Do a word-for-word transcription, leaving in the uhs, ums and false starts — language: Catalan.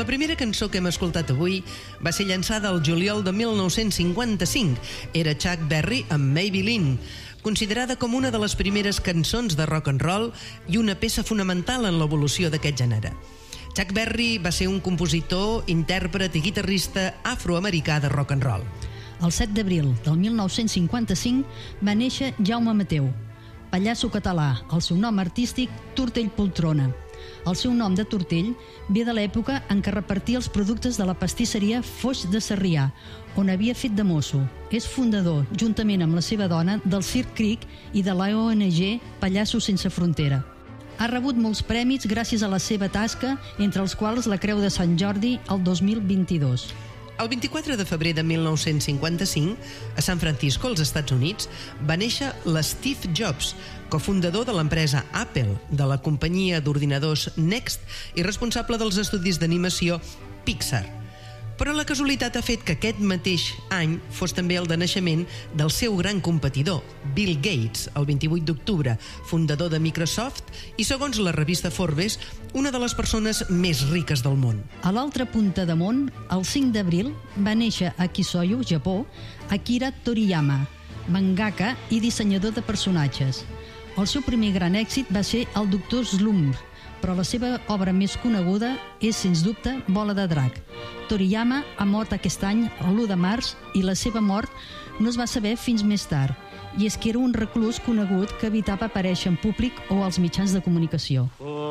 La primera cançó que hem escoltat avui va ser llançada el juliol de mil nou-cents cinquanta-cinc. Era Chuck Berry amb Maybelline, considerada com una de les primeres cançons de rock and roll i una peça fonamental en l'evolució d'aquest gènere. Chuck Berry va ser un compositor, intèrpret i guitarrista afroamericà de rock and roll. El set d'abril del mil nou-cents cinquanta-cinc va néixer Jaume Mateu, pallasso català, el seu nom artístic Tortell Poltrona. El seu nom de Tortell ve de l'època en què repartia els productes de la pastisseria Foix de Sarrià, on havia fet de mosso. És fundador, juntament amb la seva dona, del Circ Cric i de la O N G Pallassos Sense Frontera. Ha rebut molts prèmits gràcies a la seva tasca, entre els quals la Creu de Sant Jordi el dos mil vint-i-dos. El vint-i-quatre de febrer de mil nou-cents cinquanta-cinc, a San Francisco, als Estats Units, va néixer l'Steve Jobs, cofundador de l'empresa Apple, de la companyia d'ordinadors Next i responsable dels estudis d'animació Pixar. Però la casualitat ha fet que aquest mateix any fos també el de naixement del seu gran competidor, Bill Gates, el vint-i-vuit d'octubre, fundador de Microsoft i, segons la revista Forbes, una de les persones més riques del món. A l'altra punta de món, el cinc d'abril, va néixer a Kisoyo, Japó, Akira Toriyama, mangaka i dissenyador de personatges. El seu primer gran èxit va ser el Doctor Slump, però la seva obra més coneguda és, sens dubte, Bola de Drac. Toriyama ha mort aquest any, l'u de març, i la seva mort no es va saber fins més tard. I és que era un reclús conegut que evitava aparèixer en públic o als mitjans de comunicació.